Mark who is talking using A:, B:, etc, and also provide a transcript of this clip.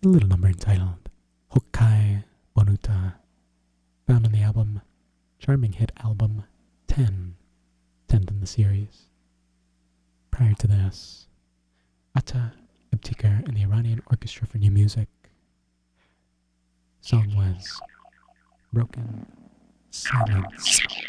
A: a little number entitled Hokai Bonuta, found on the album Charming Hit Album 10, 10th in the series. Prior to this, Ata Ibtikar and the Iranian Orchestra for New Music. Song was Broken Silence.